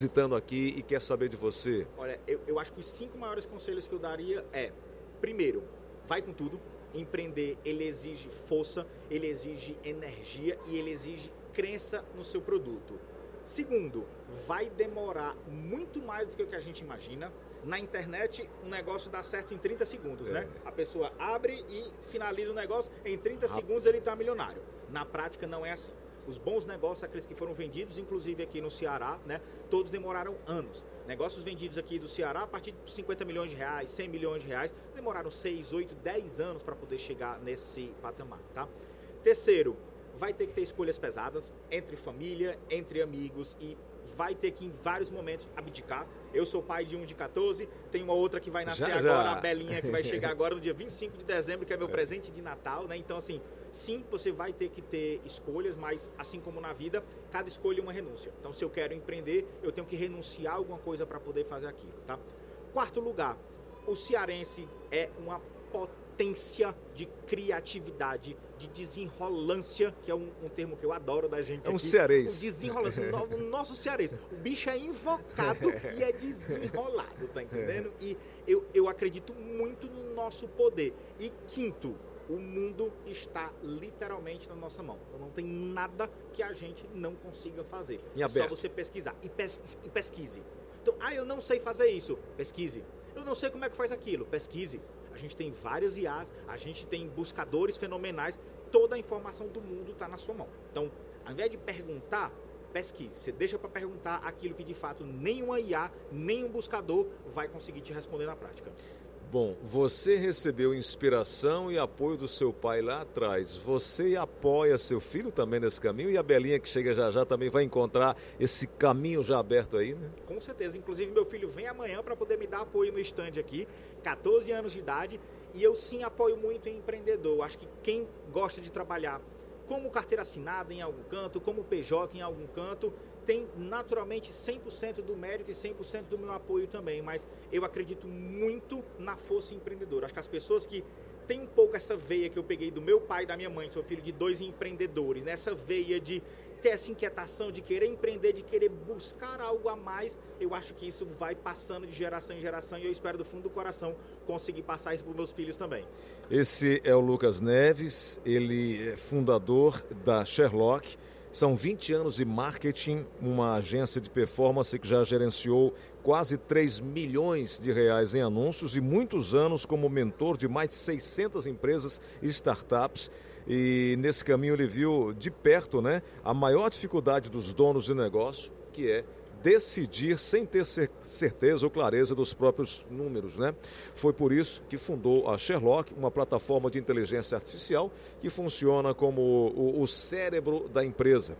Visitando aqui e quer saber de você. Olha, eu acho que os 5 maiores conselhos que eu daria primeiro, vai com tudo. Empreender, ele exige força, ele exige energia e ele exige crença no seu produto. Segundo, vai demorar muito mais do que o que a gente imagina. Na internet, um negócio dá certo em 30 segundos, né? A pessoa abre e finaliza o negócio, em 30 segundos ele está milionário. Na prática, não é assim. Os bons negócios, aqueles que foram vendidos, inclusive aqui no Ceará, né? Todos demoraram anos. Negócios vendidos aqui do Ceará, a partir de 50 milhões de reais, 100 milhões de reais, demoraram 6, 8, 10 anos para poder chegar nesse patamar, tá? Terceiro, vai ter que ter escolhas pesadas entre família, entre amigos e vai ter que, em vários momentos, abdicar. Eu sou pai de um de 14, tem uma outra que vai nascer agora, a Belinha, que vai chegar agora no dia 25 de dezembro, que é meu presente de Natal, né? Então, assim, sim, você vai ter que ter escolhas, mas, assim como na vida, cada escolha é uma renúncia. Então, se eu quero empreender, eu tenho que renunciar a alguma coisa para poder fazer aquilo, tá? Quarto lugar, o cearense é uma potência de criatividade, de desenrolância, que é um termo que eu adoro da gente aqui. Cearense. O desenrolância, o nosso cearense. O bicho é invocado e é desenrolado, tá entendendo? E eu acredito muito no nosso poder. E quinto, o mundo está literalmente na nossa mão. Então não tem nada que a gente não consiga fazer. É só você pesquisar. E pesquise. Então, eu não sei fazer isso. Pesquise. Eu não sei como é que faz aquilo. Pesquise. A gente tem várias IAs, a gente tem buscadores fenomenais, toda a informação do mundo está na sua mão. Então, ao invés de perguntar, pesquise. Você deixa para perguntar aquilo que de fato nenhuma IA, nenhum buscador vai conseguir te responder na prática. Bom, você recebeu inspiração e apoio do seu pai lá atrás. Você apoia seu filho também nesse caminho e a Belinha que chega já já também vai encontrar esse caminho já aberto aí, né? Com certeza. Inclusive meu filho vem amanhã para poder me dar apoio no stand aqui, 14 anos de idade, e eu sim apoio muito em empreendedor. Acho que quem gosta de trabalhar como carteira assinada em algum canto, como PJ em algum canto, tem naturalmente 100% do mérito e 100% do meu apoio também, mas eu acredito muito na força empreendedora. Acho que as pessoas que têm um pouco essa veia que eu peguei do meu pai e da minha mãe, sou filho de 2 empreendedores, nessa veia de ter essa inquietação, de querer empreender, de querer buscar algo a mais, eu acho que isso vai passando de geração em geração e eu espero do fundo do coração conseguir passar isso para os meus filhos também. Esse é o Lucas Neves, ele é fundador da Sherlock. São 20 anos de marketing, uma agência de performance que já gerenciou quase 3 milhões de reais em anúncios e muitos anos como mentor de mais de 600 empresas e startups. E nesse caminho ele viu de perto, né, a maior dificuldade dos donos de negócio, que é decidir sem ter certeza ou clareza dos próprios números, né? Foi por isso que fundou a Sherlock, uma plataforma de inteligência artificial que funciona como o cérebro da empresa.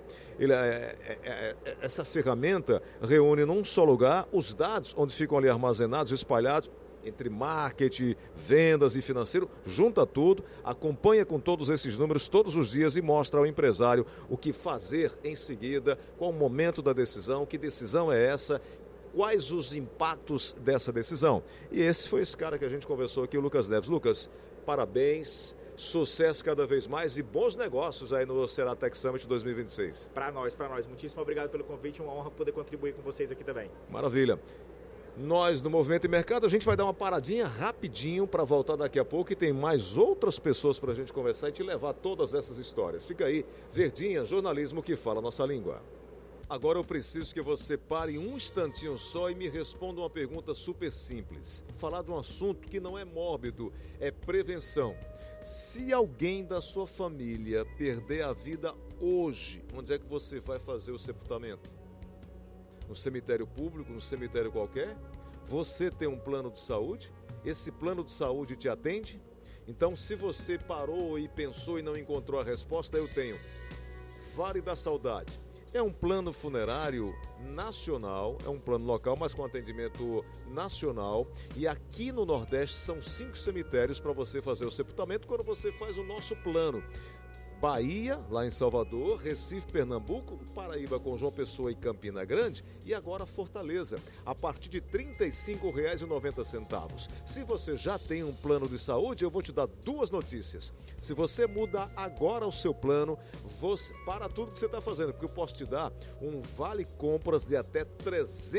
Essa ferramenta reúne num só lugar os dados onde ficam ali armazenados, espalhados, entre marketing, vendas e financeiro, junta tudo, acompanha com todos esses números todos os dias e mostra ao empresário o que fazer em seguida, qual o momento da decisão, que decisão é essa, quais os impactos dessa decisão. E esse foi esse cara que a gente conversou aqui, o Lucas Neves. Lucas, parabéns, sucesso cada vez mais e bons negócios aí no Ceará Tech Summit 2026. Para nós. Muitíssimo obrigado pelo convite, uma honra poder contribuir com vocês aqui também. Maravilha. Nós, no Movimento e Mercado, a gente vai dar uma paradinha rapidinho para voltar daqui a pouco e tem mais outras pessoas para a gente conversar e te levar todas essas histórias. Fica aí, Verdinha, jornalismo que fala a nossa língua. Agora eu preciso que você pare um instantinho só e me responda uma pergunta super simples. Falar de um assunto que não é mórbido, é prevenção. Se alguém da sua família perder a vida hoje, onde é que você vai fazer o sepultamento? No cemitério público, no cemitério qualquer? Você tem um plano de saúde? Esse plano de saúde te atende? Então, se você parou e pensou e não encontrou a resposta, eu tenho. Vale da Saudade. É um plano funerário nacional, é um plano local, mas com atendimento nacional. E aqui no Nordeste são 5 cemitérios para você fazer o sepultamento quando você faz o nosso plano. Bahia, lá em Salvador, Recife, Pernambuco, Paraíba com João Pessoa e Campina Grande e agora Fortaleza, a partir de R$ 35,90. Se você já tem um plano de saúde, eu vou te dar 2 notícias. Se você mudar agora o seu plano, para tudo que você está fazendo, porque eu posso te dar um vale compras de até 300